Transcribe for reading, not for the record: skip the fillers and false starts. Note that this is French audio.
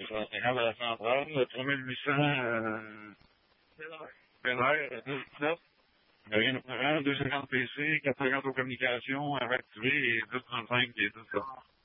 50 à la centrale, 3800 Bel-Air, 19. Rien de courant, 250 PC, 450 aux communications, activé et 235 qui est tout ça.